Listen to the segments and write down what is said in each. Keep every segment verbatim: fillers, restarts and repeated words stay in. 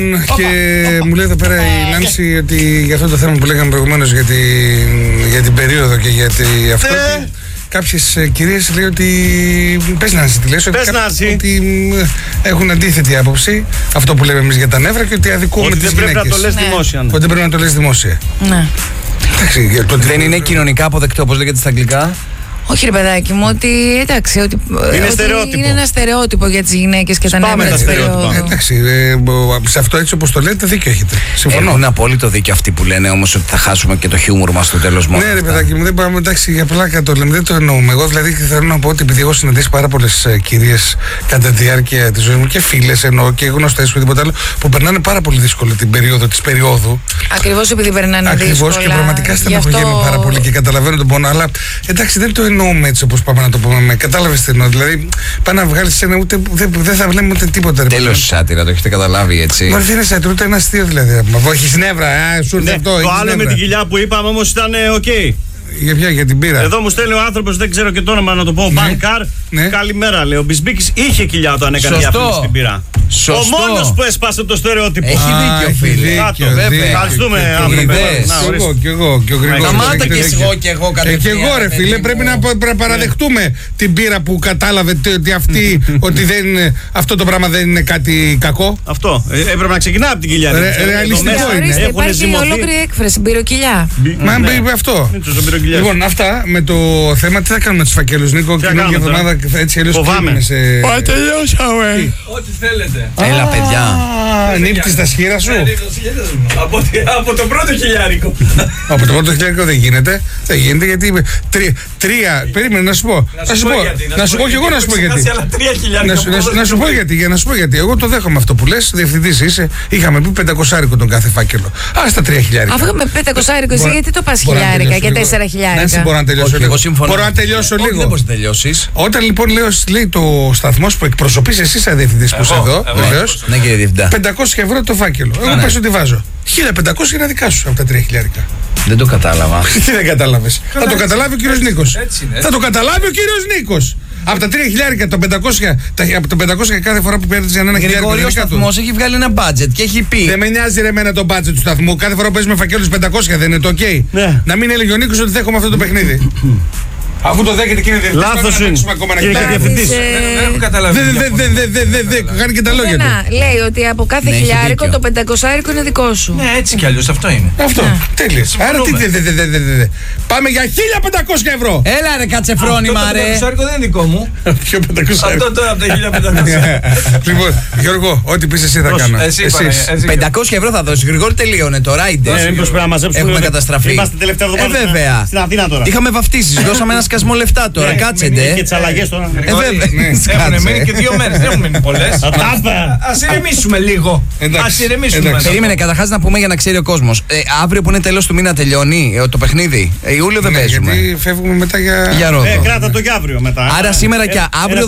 Και οπα, μου λέει εδώ πέρα η Νάνση ότι για αυτό το θέμα που λέγαμε προηγουμένως για, τη, για την περίοδο και για τη, αυτό. Ε. Κάποιες κυρίες λέει ότι. Πες Νάνση, τη λες, ότι, ότι έχουν αντίθετη άποψη. Αυτό που λέμε εμείς για τα νεύρα και ότι αδικούμε ότι τις δεν γυναίκες. πρέπει να το λες ναι. δημόσια. Ότι δεν πρέπει να το λες δημόσια. Ναι. Εντάξει, το δεν είναι κοινωνικά αποδεκτό, όπως λέγεται στα αγγλικά. Όχι ρε παιδάκι μου, ότι εντάξει, ότι είναι, ότι στερεότυπο. είναι ένα στερεότυπο για τις γυναίκες και Σπάμε τα νεύρα της περίοδου. Εντάξει, ε, σε αυτό έτσι όπως το λέτε δίκιο έχετε. Συμφωνώ. Έχουν απόλυτο δίκιο αυτοί που λένε όμως ότι θα χάσουμε και το χιούμορ μας στο τέλος μόνο. Ναι ρε παιδάκι μου, δεν πάμε, εντάξει, για πλάκα το λέμε, δεν το εννοούμε. Εγώ δηλαδή θέλω να πω ότι επειδή έχω συναντήσει πάρα πολλές κυρίες κατά τη διάρκεια της ζωής μου και φίλες εννοώ και γνωστές και τίποτα άλλο που περνάνε πάρα πολύ δύσκολα την περίοδο της περίοδου. Ακριβώς επειδή περνάνε δύσκολα. Ακριβώς και πραγματικά στεναχωριέμαι αυτό... πάρα πολύ και καταλαβαίνω τον πόνο, αλλά εντάξει δεν το εννοούμε έτσι όπως πάμε να το πούμε. Κατάλαβες τι εννοώ. Δηλαδή, πάει να βγάλεις ένα ούτε. Δεν δε θα βλέπουμε ούτε τίποτα. Τέλος σάτυρα, το έχετε καταλάβει έτσι. Μα δεν είναι σάτυρα, ούτε ένα αστείο δηλαδή. Μα έχει νεύρα, α, σου ήρθε ναι, αυτό. Το άλλο νεύρα. Με την κοιλιά που είπαμε όμως ήταν οκ. Okay. Για ποια, για την πύρα. Εδώ μου στέλνει ο άνθρωπος, δεν ξέρω και το όνομα να το πω. Μπανκάρ. Ναι. Καλημέρα, λέει. Ο Μπισμπίκης είχε κοιλιά όταν έκανε διαφήμιση στην πύρα. Σωστό. Ο μόνος που έσπασε το στερεότυπο. Έχει δίκιο, φίλε. Κάτω, βέβαια. Ευχαριστούμε, άνθρωπε. Κι εγώ, κι ο Γρηγόρης. Σταμάτα κι εγώ κι εγώ κατευθείαν. Και εγώ, ρε φίλε, πρέπει να παραδεχτούμε την πύρα που κατάλαβε ότι αυτή, ότι αυτό το πράγμα δεν είναι κάτι κακό. Αυτό. Έπρεπε να ξεκινά από την κοιλιά. Ρεαλιστικό είναι. Υπάρχει ολόκληρη έκφραση, πυροκυλιά. Μα αυτό. Λοιπόν, αυτά με το θέμα, τι θα κάνουμε τους φακέλους, Νίκο, καινούργια εβδομάδα έτσι αλλιώς κλείνουμε σε... Ω, τελειώσαμε. Ό,τι θέλετε. Έλα, παιδιά. Νύπτεις τα σχήρα σου. Από το πρώτο χιλιάρικο. Από το πρώτο χιλιάρικο δεν γίνεται. Δεν γίνεται γιατί τρία, περίμενε να σου πω. Να σου πω και εγώ να σου πω γιατί. Να σου πω γιατί, για να σου πω γιατί. Εγώ το δέχομαι αυτό που λες, διευθυντής είσαι. Είχαμε πει πεντακόσάρικο τον κάθε φάκελο. Ας τα τρία χιλιάρικα. Αφού είχαμε πεντακόσάρικο, εσύ γιατί το πας χιλιάρικα και τέσσερα χιλιάρικα. Μπορώ να τελειώσω λίγο. Μπορώ να τελειώσω λίγο. Δεν μπορείς να τελειώσεις. Όταν λοιπόν λέει το σταθμός που εκπροσωπείς εσύ σαν διευθυντής που είσαι εδώ, βεβαίως. Ναι, κύριε Διευθυντά. πεντακόσια ευρώ το φάκελο. Εγώ πες ότι βάζω. χίλια πεντακόσια είναι δικά σου από τα τρία χιλιάρικα. Δεν το κατάλαβα. Τι δεν κατάλαβες. Θα το καταλάβει ο κύριος Νίκος. Θα το καταλάβει ο κύριος Νίκος. Από τα τρία χιλιάρικα, το πεντακόσια, από το πεντακόσια κάθε φορά που παίρνεις για ένα χιλιάρικα. Ο σταθμός έχει βγάλει ένα budget και έχει πει. Δεν με νοιάζει ρε εμένα το budget του σταθμού. Κάθε φορά που παίζουμε φακέλους πεντακόσια δεν είναι το ok. Ναι. Να μην έλεγε ο Νίκος ότι δέχομαι αυτό το παιχνίδι. Αφού το δέχεται κύριε Διευθυντή, λάθος είναι. Κύριε Διευθυντής. Δεν έχω καταλάβει. Δεν κάνει και τα λόγια του. Λέει ότι από κάθε χιλιάρικο το πεντακόσάρικο είναι δικό σου. Ναι, έτσι κι αλλιώς αυτό είναι. Αυτό. Τέλειες. Άρα τι. Πάμε για χίλια πεντακόσια ευρώ. Έλα ρε κατσεφρόνημα ρε. Το πεντακόσάρικο δεν είναι δικό μου. Ποιο πεντακόσάρικο. Αυτό τώρα από τα χίλια πεντακόσια. Λοιπόν, Γιώργο, ό,τι πεις εσύ θα κάνω. πεντακόσια ευρώ θα δώσεις. Γρηγόρη τελείωνε το ράιντε. Έχουμε καταστραφεί. Είμαστε τελευταία εβδομάδα. Ε, βέβαια. Στην Αθήνα τώρα. Είχαμε βαφτίσεις, δώσαμε ένα σκασμό λεφτά τώρα. Κάτσετε. Και τις αλλαγές τώρα. Ε, βέβαια. Έχουν μείνει και δύο μέρες, δεν έχουν μείνει πολλές. Ας ηρεμήσουμε λίγο. Ας ηρεμήσουμε. Περίμενε, καταρχάς να πούμε για να ξέρει ο κόσμος. Αύριο που είναι τέλος του μήνα τελειώνει το παιχνίδι. Ιούλιο δεν παίζουμε. Γιατί φεύγουμε μετά για Ρόδο. Ε, κράτα το για αύριο μετά. Άρα σήμερα και αύριο.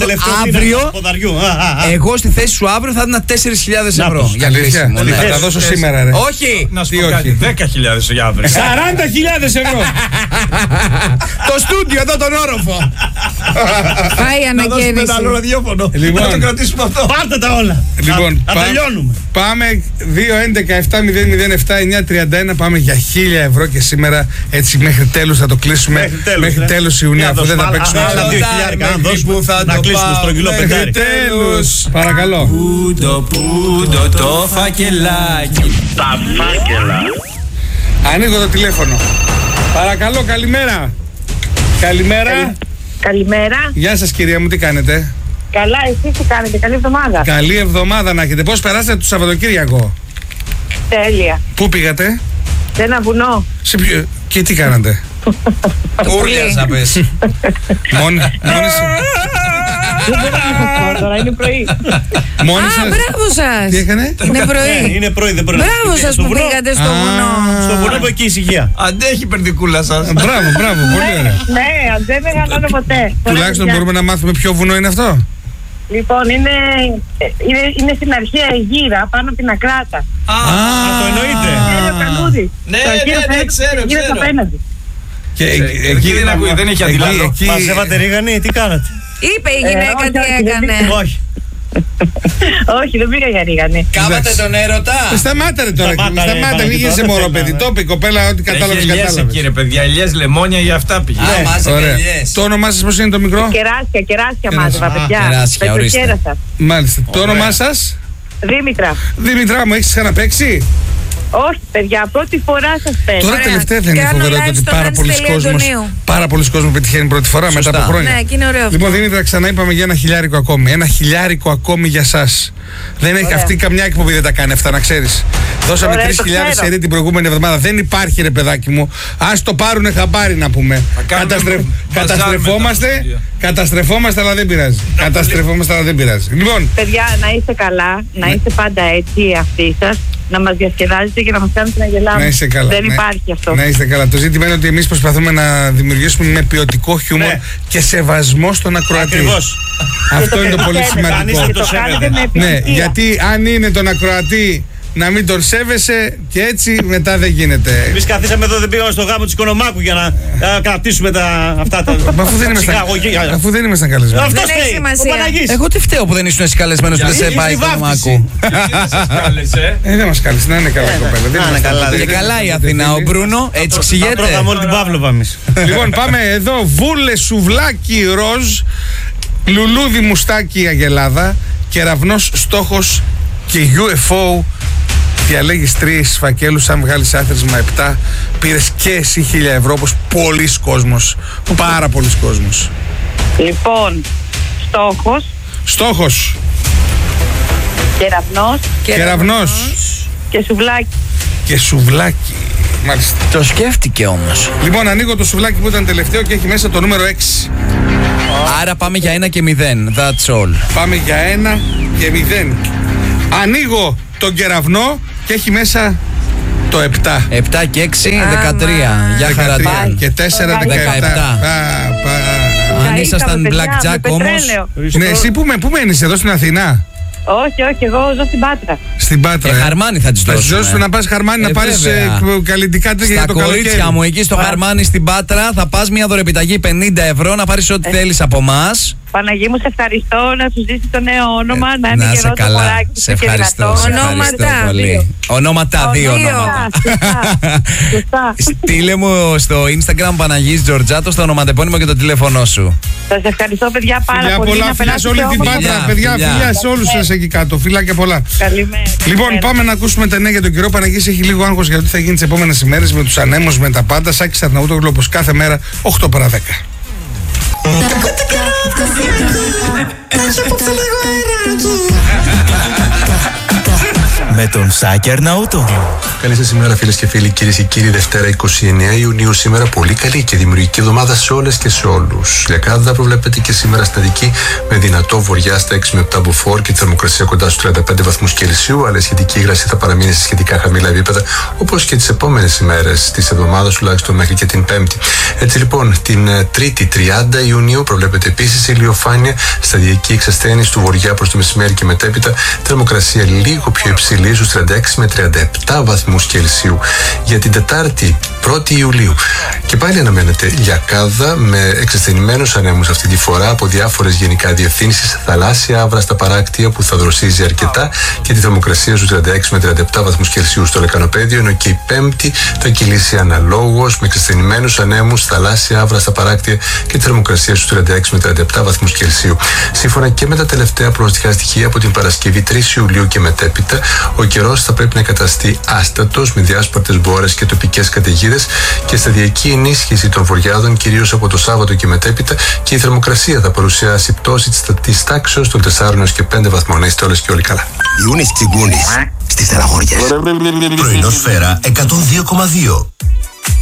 Εγώ στη θέση σου αύριο θα έδινα τέσσερις χιλιάδες ευρώ. Για αλήθεια. Θα τα δώσω σήμερα, ρε. Όχι! Να σου πω κάτι. δέκα χιλιάδες για αύριο. σαράντα χιλιάδες ευρώ. Το στούντιο εδώ τον όροφο. Πάει ανακαίνιση. Να δώσουμε ραδιόφωνο. Λοιπόν. Να το κρατήσουμε αυτό. Πάρτε τα όλα. Λοιπόν, να τελειώνουμε. Πάμε δύο έντεκα επτά μηδέν μηδέν επτά εννιά τριάντα ένα. Πάμε για χίλια ευρώ και σήμερα έτσι μέχρι τέλους θα το κλείσουμε. Μέχρι τέλους, μέχρι ε. τέλους Ιουνίου, αφού δεν θα παίξουμε άλλα δύο χιλιάρικα. Αν δώσουμε να κλείσουμε στρογγυλό πεντάρι. Τέλος. Παρακαλώ. Πούντο, πούντο το φακελάκι. Τα φάκελα. Ανοίγω το τηλέφωνο. Παρακαλώ, καλημέρα. Καλημέρα. Καλημέρα. Γεια σας κυρία μου, τι κάνετε? Καλά, εσείς τι κάνετε? Καλή εβδομάδα. Καλή εβδομάδα να έχετε. Πώς περάσατε το Σαββατοκύριακο? Τέλεια. Πού πήγατε? Σε ένα βουνό. Σε ποιο... Και τι κάνατε? Ούρλιασα πες. Μόνοι σας. Δεν μπορώ να σας πω τώρα, είναι πρωί. Μόνοι Α, σας. μπράβο σας. Τι έκανε? Είναι πρωί. Είναι πρωί, δεν μπορεί να Μπράβο σας που πήγατε στο βουνό. Στο βουνό που εκεί ησυχία. Αντέχει περδικούλα σας. Μπράβο, μπράβο, πολύ ωραία. Ναι, αν δεν μεγαλώνω ποτέ. Τουλάχιστον μπορούμε να μάθουμε ποιο βουνό είναι αυτό. Λοιπόν, είναι, είναι, είναι στην αρχαία Αιγύρα, πάνω από την Ακράτα. Α, το εννοείται. Είναι ο Κανούδης. Ναι, ναι, ναι, ξέρω, Γίνεται ξέρω. απέναντι. Και εκεί δεν ακούει, δεν έχει αντιλάβει. Μαζεύατε ρίγανη, τι κάνατε? Είπε η γυναίκα τι έκανε. Όχι. Όχι, δεν πήγα για ρίγανη. Κάβατε τον έρωτα. Σταμάτα ρε τώρα. Σταμάτα, μην γίνεσαι μωρό παιδί. Το είπε η κοπέλα, ό,τι κατάλαβε. Κατάλαβε. Κύριε παιδιά, ελιές, λεμόνια για αυτά πήγε. Το όνομά σας πώς είναι το μικρό? Κεράσια, κεράσια μάζευα, παιδιά. Κεράσια, ορίστε. Μάλιστα. Το όνομά σας? Δήμητρα. Δήμητρά μου, έχεις ξαναπαίξει? Όχι, παιδιά, πρώτη φορά σας παίζω. Τώρα τελευταία δεν είναι φοβερό ότι πάρα πολλοί κόσμος, πάρα πολλοί κόσμος πετυχαίνει πρώτη φορά. Σωστά. Μετά από χρόνια. Ναι, και είναι ωραίο. Λοιπόν, Δήμητρα, ξανά είπαμε για ένα χιλιάρικο ακόμη. Ένα χιλιάρικο ακόμη για σας. Δεν έχει αυτή καμιά εκπομπή, δεν τα κάνει αυτά, να ξέρεις. Δώσαμε τρεις χιλιάδες σερί την προηγούμενη εβδομάδα. Δεν υπάρχει, ρε παιδάκι μου. Ας το πάρουνε χαμπάρι να πούμε. Καταστρε... Καταστρεφόμαστε, καταστρεφόμαστε, αλλά δεν πειράζει. Καταστρεφόμαστε, αλλά δεν πειράζει. Λοιπόν, παιδιά, να είστε καλά, να είστε πάντα έτσι αυτοί σας. Να μας διασκεδάζετε και να μας κάνετε να γελάμε. Να είστε καλά. Δεν να, υπάρχει αυτό. Να είστε καλά. Το ζήτημα είναι ότι εμείς προσπαθούμε να δημιουργήσουμε με ποιοτικό χιούμορ ναι. και σεβασμό στον ακροατή. Ακριβώς. Αυτό είναι το πολύ σημαντικό. Και το κάνετε με ναι, γιατί αν είναι τον ακροατή να μην τον σέβεσαι και έτσι μετά δεν γίνεται. Εμείς καθίσαμε εδώ, δεν πήγαμε στο γάμο της Οικονομάκου για να α, κρατήσουμε τα, αυτά τα. Αφού δεν ήμασταν, αφού δεν ήμασταν καλεσμένοι. Αυτό έχει σημασία. Εγώ τι φταίω που δεν ήσουν εσύ καλεσμένος που δεν σε πάει Οικονομάκου. Ε, δεν μας κάλεσε, να είναι καλά η κοπέλα. Και καλά η Αθηνά, ο Μπρούνο, έτσι ξηγέται. Τρώγαμε όλη την Παύλοβα εμείς. Λοιπόν, πάμε εδώ. Βούλε, σουβλάκι, ροζ, λουλούδι, μουστάκι, αγελάδα, κεραυνός, στόχος και γιου εφ ο. Διαλέγεις τρεις φακέλους, αν βγάλεις άθροισμα επτά, πήρες και εσύ χίλια ευρώ, όπως πολλοί κόσμος, πάρα πολλοί κόσμος. Λοιπόν, στόχος. Στόχος. Κεραυνός. Κεραυνός. Και σουβλάκι. Και σουβλάκι. Μάλιστα. Το σκέφτηκε όμως. Λοιπόν, ανοίγω το σουβλάκι που ήταν τελευταίο και έχει μέσα το νούμερο έξι. Άρα πάμε για ένα και μηδέν. That's all. Πάμε για ένα και μηδέν. Ανοίγω τον κεραυνό και έχει μέσα το επτά. επτά και έξι, δεκατρία. Για χαρατά. Και τέσσερα, δεκαεπτά. Αν ήσασταν blackjack όμως. Ναι, εσύ που μένεις εδώ στην Αθηνά? Όχι, όχι, εγώ ζω στην Πάτρα. Στην Πάτρα. Και Χαρμάνι θα τις δώσουμε. Θα τις δώσουμε να πας Χαρμάνι, ε, να πάρεις ε, καλλιτικά τέτοια για το καλοκαίρι. Στα κορίτσια μου, εκεί στο Χαρμάνι στην Πάτρα, θα πας μια δωρεπιταγή πενήντα ευρώ να πάρεις ό,τι ε. θέλεις από εμάς. Παναγί μου, σε ευχαριστώ, να σου ζήσει το νέο όνομα, ε, να είναι να καιρό το μωράκι. Σε ευχαριστώ, σε ευχαριστώ πολύ. Ονόματα, δύο ονόματα. Στείλε μου στο Instagram Παναγής Τζορτζάτο το ονοματεπώνυμο και το τηλέφωνό σου. Σας ευχαριστώ, παιδιά, πάρα φιλιά πολύ. Πολλά, φιλιά σε όλη την Πάτρα, παιδιά, φιλιά σε όλους σας εκεί κάτω. Φιλάκια πολλά. Καλημέρα. Λοιπόν, πάμε να ακούσουμε τα νέα για τον καιρό. Παναγής έχει λίγο άγχος για το τι θα γίνει τις επόμενες ημέρες με τους ανέμους, με τα πάντα. Σάκης Αρναούτογλου, όπως κάθε μέρα, οκτώ παρά δέκα. Με τον Σάκη Αρναούτογλου. Καλή σας ημέρα, φίλες και φίλοι, κυρίες και κύριοι. Δευτέρα είκοσι εννέα Ιουνίου, σήμερα πολύ καλή και δημιουργική εβδομάδα σε όλες και σε όλους. Λιακάδα προβλέπεται και σήμερα στατική με δυνατό βορειά στα έξι με επτά μποφόρ και τη θερμοκρασία κοντά στους τριάντα πέντε βαθμούς Κελσίου, αλλά η σχετική υγρασία θα παραμείνει σε σχετικά χαμηλά επίπεδα, όπως και τις επόμενες ημέρες της εβδομάδας, τουλάχιστον μέχρι και την Πέμπτη. Έτσι λοιπόν, την Τρίτη τριάντα Ιουνίου προβλέπεται επίσης ηλιοφάνεια, σταδιακή εξασθένηση του βορειά προς το μεσημέρι και μετέπειτα, θερμοκρασία λίγο πιο υψηλή στους τριάντα έξι με τριάντα επτά βαθμούς Κελσίου. Για την Τετάρτη πρώτη Ιουλίου και πάλι αναμένεται λιακάδα με εξασθενημένους ανέμους αυτή τη φορά από διάφορες γενικά διευθύνσεις, θαλάσσια άβρα στα παράκτια που θα δροσίζει αρκετά και τη θερμοκρασία στους τριάντα έξι με τριάντα επτά βαθμούς Κελσίου στο λεκανοπέδιο, ενώ και η Πέμπτη θα κυλήσει αναλόγως με εξασθενημένους ανέμους, θαλάσσια άβρα στα παράκτια και τη θερμοκρασία στους τριάντα έξι με τριάντα επτά βαθμούς Κελσίου. Σύμφωνα και με τα τελευταία προοριστικά στοιχεία από την Παρασκευή τρεις Ιουλίου και μετέπειτα, ο καιρός θα πρέπει να καταστεί άστατος με διάσπαρτες μπόρες και τοπικές καταιγίδες και σταδιακή ενίσχυση των βοριάδων κυρίως από το Σάββατο και μετέπειτα, και η θερμοκρασία θα παρουσιάσει πτώση της τάξεως των τεσσάρων έως και πέντε βαθμών. Να είστε όλες και όλοι καλά. Ιούνις Τσιγκούνης στις Στεναχώριες. Πρωινό Σφαίρα εκατόν δύο κόμμα δύο.